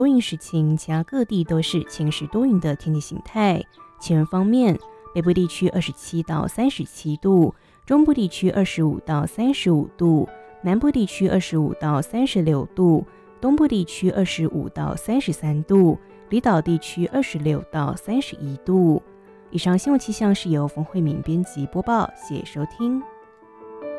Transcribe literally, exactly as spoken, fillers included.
多云时晴，其他各地都是晴时多云的天气形态。气温方面，北部地区二十七到三十七度，中部地区二十五到三十五度，南部地区二十五到三十六度，东部地区二十五到三十三度，离岛地区二十六到三十一度。以上新闻气象是由冯慧敏编辑播报，谢谢收听。